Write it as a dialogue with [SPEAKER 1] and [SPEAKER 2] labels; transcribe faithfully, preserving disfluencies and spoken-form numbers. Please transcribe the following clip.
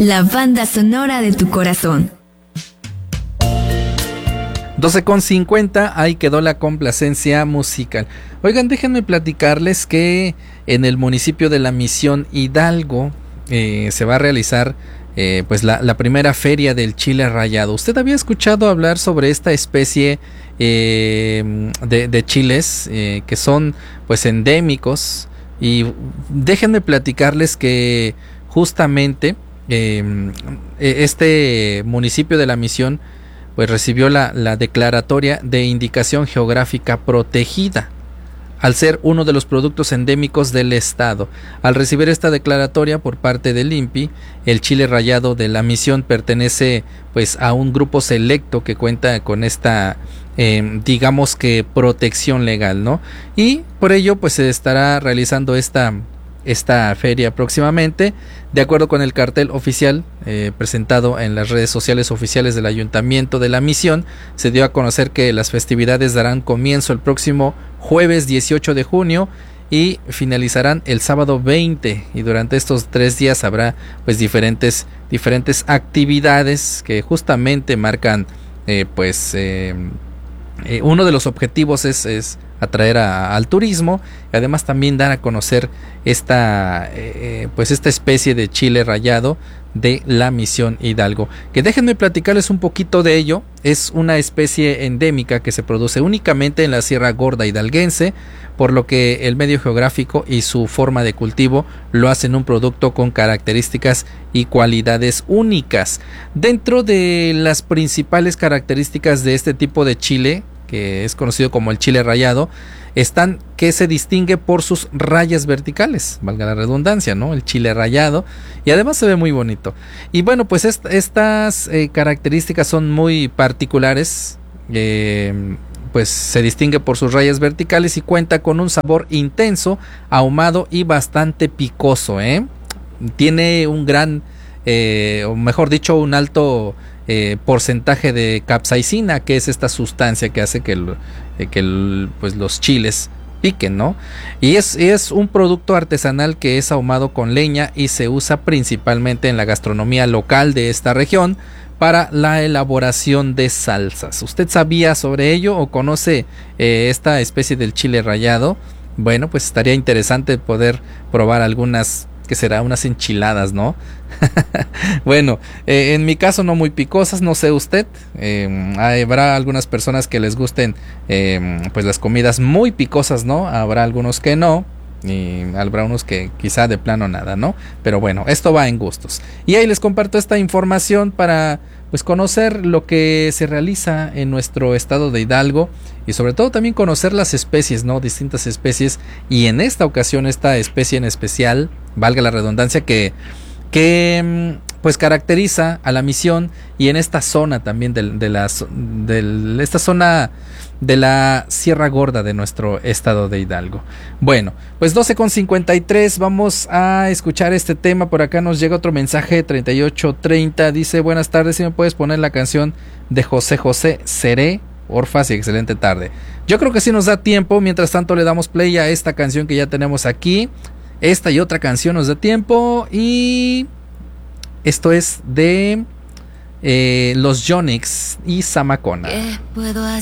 [SPEAKER 1] la banda sonora de tu corazón.
[SPEAKER 2] doce con cincuenta, ahí quedó la complacencia musical. Oigan, déjenme platicarles que en el municipio de La Misión Hidalgo eh, se va a realizar eh, pues la, la primera feria del chile rallado. ¿Usted había escuchado hablar sobre esta especie eh, de, de chiles eh, que son pues endémicos? Y déjenme platicarles que justamente eh, este municipio de La Misión pues recibió la, la declaratoria de indicación geográfica protegida al ser uno de los productos endémicos del estado. Al recibir esta declaratoria por parte del I N P I, el chile rallado de La Misión pertenece pues a un grupo selecto que cuenta con esta eh, digamos que protección legal, ¿no? Y por ello pues se estará realizando esta esta feria próximamente, de acuerdo con el cartel oficial eh, presentado en las redes sociales oficiales del Ayuntamiento de La Misión. Se dio a conocer que las festividades darán comienzo el próximo jueves dieciocho de junio y finalizarán el sábado veinte, y durante estos tres días habrá pues diferentes diferentes actividades que justamente marcan eh, pues eh, eh, uno de los objetivos es, es atraer a, al turismo, y además también dar a conocer esta eh, pues esta especie de chile rallado de La Misión Hidalgo, que déjenme platicarles un poquito de ello. Es una especie endémica que se produce únicamente en la Sierra Gorda hidalguense, por lo que el medio geográfico y su forma de cultivo lo hacen un producto con características y cualidades únicas. Dentro de las principales características de este tipo de chile, que es conocido como el chile rallado, están que se distingue por sus rayas verticales, valga la redundancia, ¿no? El chile rallado, y además se ve muy bonito. Y bueno, pues est estas eh, características son muy particulares, eh, pues se distingue por sus rayas verticales y cuenta con un sabor intenso, ahumado y bastante picoso, ¿eh? Tiene un gran, eh, o mejor dicho, un alto Eh, porcentaje de capsaicina, que es esta sustancia que hace que, el, eh, que el, pues los chiles piquen, ¿no? Y es, es un producto artesanal que es ahumado con leña y se usa principalmente en la gastronomía local de esta región para la elaboración de salsas. ¿Usted sabía sobre ello o conoce eh, esta especie del chile rallado? Bueno, pues estaría interesante poder probar algunas, que será unas enchiladas, ¿no? Bueno, eh, en mi caso no muy picosas, no sé usted, eh, habrá algunas personas que les gusten eh, pues las comidas muy picosas, ¿no? Habrá algunos que no, y habrá unos que quizá de plano nada, ¿no? Pero bueno, esto va en gustos. Y ahí les comparto esta información para pues conocer lo que se realiza en nuestro estado de Hidalgo, y sobre todo también conocer las especies, ¿no? Distintas especies, y en esta ocasión esta especie en especial, valga la redundancia, que que pues caracteriza a La Misión y en esta zona también de, de, la, de esta zona de la Sierra Gorda de nuestro estado de Hidalgo. Bueno, pues doce con cincuenta y tres, vamos a escuchar este tema. Por acá nos llega otro mensaje, treinta y ocho treinta, dice: buenas tardes, si me puedes poner la canción de José José, Seré, porfas, y excelente tarde. Yo creo que sí nos da tiempo, mientras tanto le damos play a esta canción que ya tenemos aquí. Esta y otra canción nos da tiempo, y esto es de eh, los Yonix y Zamacona.
[SPEAKER 3] ¿Qué puedo hacer?